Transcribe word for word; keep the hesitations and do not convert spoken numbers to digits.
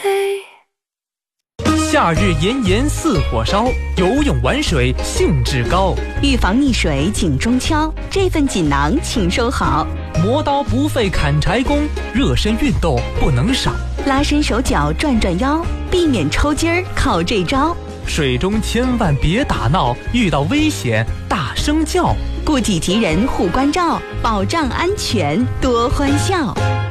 夏日炎炎似火烧，游泳玩水兴致高。 预防溺水紧中敲，这份锦囊请收好。 磨刀不费砍柴工，热身运动不能少。 拉伸手脚转转腰，避免抽筋儿靠这招。 水中千万别打闹，遇到危险大声叫。 顾己及人护关照，保障安全多欢笑。